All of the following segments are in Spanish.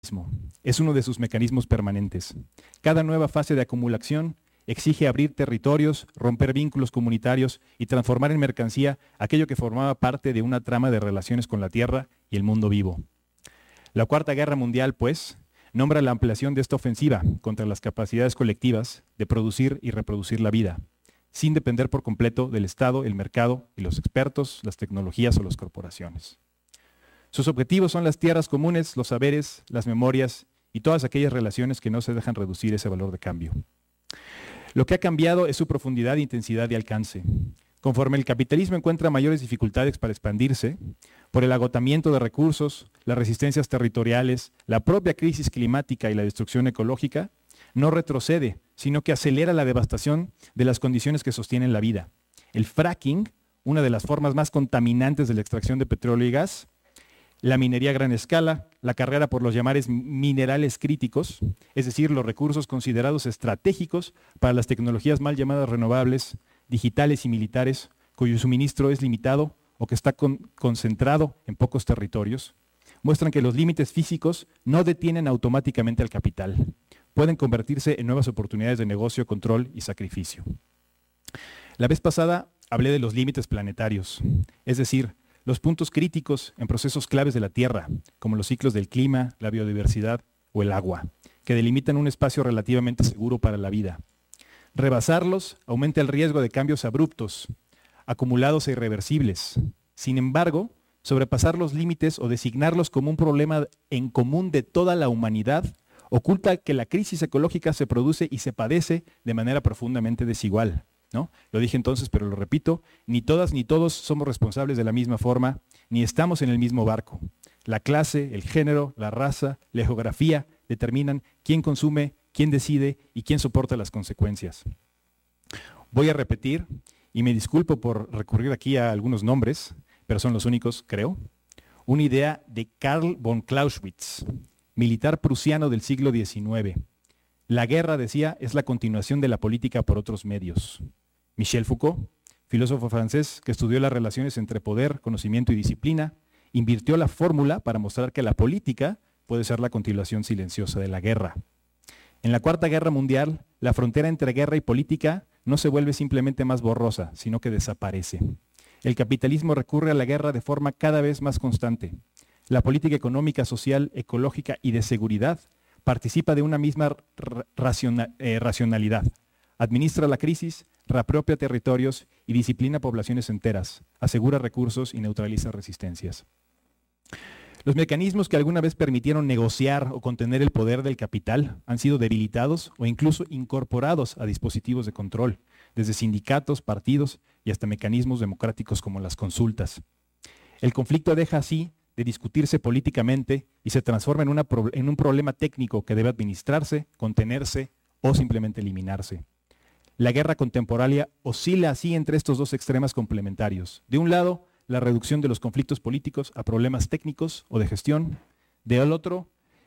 es uno de sus mecanismos permanentes. Cada nueva fase de acumulación exige abrir territorios, romper vínculos comunitarios y transformar en mercancía aquello que formaba parte de una trama de relaciones con la tierra y el mundo vivo. La Cuarta Guerra Mundial, pues, nombra la ampliación de esta ofensiva contra las capacidades colectivas de producir y reproducir la vida, sin depender por completo del Estado, el mercado y los expertos, las tecnologías o las corporaciones. Sus objetivos son las tierras comunes, los saberes, las memorias y todas aquellas relaciones que no se dejan reducir ese valor de cambio. Lo que ha cambiado es su profundidad, intensidad y alcance. Conforme el capitalismo encuentra mayores dificultades para expandirse, por el agotamiento de recursos, las resistencias territoriales, la propia crisis climática y la destrucción ecológica, no retrocede, sino que acelera la devastación de las condiciones que sostienen la vida. El fracking, una de las formas más contaminantes de la extracción de petróleo y gas, la minería a gran escala, la carrera por los llamados minerales críticos, es decir, los recursos considerados estratégicos para las tecnologías mal llamadas renovables, digitales y militares, cuyo suministro es limitado o que está concentrado en pocos territorios, muestran que los límites físicos no detienen automáticamente al capital. Pueden convertirse en nuevas oportunidades de negocio, control y sacrificio. La vez pasada hablé de los límites planetarios, es decir, los puntos críticos en procesos claves de la Tierra, como los ciclos del clima, la biodiversidad o el agua, que delimitan un espacio relativamente seguro para la vida. Rebasarlos aumenta el riesgo de cambios abruptos, acumulados e irreversibles. Sin embargo, sobrepasar los límites o designarlos como un problema en común de toda la humanidad oculta que la crisis ecológica se produce y se padece de manera profundamente desigual, ¿no? Lo dije entonces, pero lo repito, ni todas ni todos somos responsables de la misma forma, ni estamos en el mismo barco. La clase, el género, la raza, la geografía determinan quién consume, quién decide y quién soporta las consecuencias. Voy a repetir, y me disculpo por recurrir aquí a algunos nombres, pero son los únicos, creo. Una idea de Karl von Clausewitz, militar prusiano del siglo XIX. La guerra, decía, es la continuación de la política por otros medios. Michel Foucault, filósofo francés que estudió las relaciones entre poder, conocimiento y disciplina, invirtió la fórmula para mostrar que la política puede ser la continuación silenciosa de la guerra. En la Cuarta Guerra Mundial, la frontera entre guerra y política no se vuelve simplemente más borrosa, sino que desaparece. El capitalismo recurre a la guerra de forma cada vez más constante. La política económica, social, ecológica y de seguridad participa de una misma racionalidad. Administra la crisis, reapropia territorios y disciplina poblaciones enteras, asegura recursos y neutraliza resistencias. Los mecanismos que alguna vez permitieron negociar o contener el poder del capital han sido debilitados o incluso incorporados a dispositivos de control, desde sindicatos, partidos y hasta mecanismos democráticos como las consultas. El conflicto deja así de discutirse políticamente y se transforma en un problema técnico que debe administrarse, contenerse o simplemente eliminarse. La guerra contemporánea oscila así entre estos dos extremos complementarios. De un lado, la reducción de los conflictos políticos a problemas técnicos o de gestión. Del otro,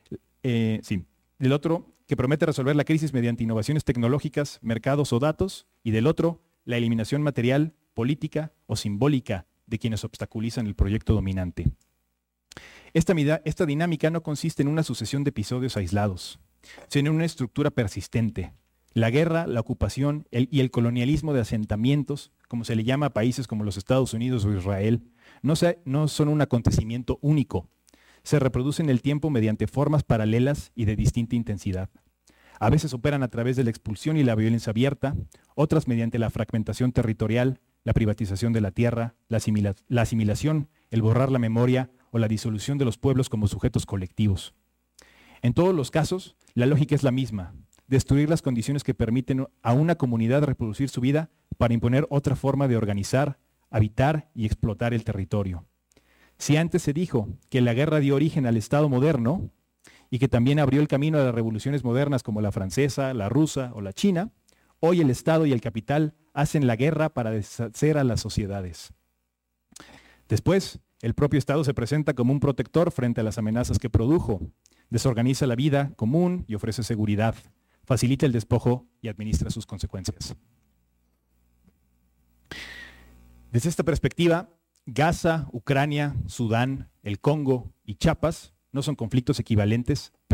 que promete resolver la crisis mediante innovaciones tecnológicas, mercados o datos. Y del otro, la eliminación material, política o simbólica de quienes obstaculizan el proyecto dominante. Esta dinámica no consiste en una sucesión de episodios aislados, sino en una estructura persistente. La guerra, la ocupación y el colonialismo de asentamientos, como se le llama a países como los Estados Unidos o Israel, no son un acontecimiento único. Se reproducen en el tiempo mediante formas paralelas y de distinta intensidad. A veces operan a través de la expulsión y la violencia abierta, otras mediante la fragmentación territorial, la privatización de la tierra, la asimilación, el borrar la memoria o la disolución de los pueblos como sujetos colectivos. En todos los casos, la lógica es la misma: destruir las condiciones que permiten a una comunidad reproducir su vida para imponer otra forma de organizar, habitar y explotar el territorio. Si antes se dijo que la guerra dio origen al Estado moderno y que también abrió el camino a las revoluciones modernas como la francesa, la rusa o la china, hoy el Estado y el capital hacen la guerra para deshacer a las sociedades. Después, el propio Estado se presenta como un protector frente a las amenazas que produjo, desorganiza la vida común y ofrece seguridad, facilita el despojo y administra sus consecuencias. Desde esta perspectiva, Gaza, Ucrania, Sudán, el Congo y Chiapas ¿No son conflictos equivalentes,